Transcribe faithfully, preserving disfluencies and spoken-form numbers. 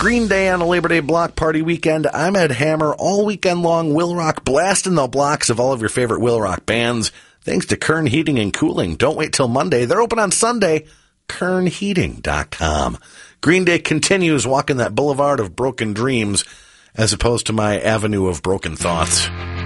Green Day on a Labor Day block party weekend. I'm Ed Hammer. All weekend long, Will Rock blasting the blocks of all of your favorite Will Rock bands. Thanks to Kern Heating and Cooling. Don't wait till Monday. They're open on Sunday. kern heating dot com. Green Day continues walking that boulevard of broken dreams as opposed to my avenue of broken thoughts.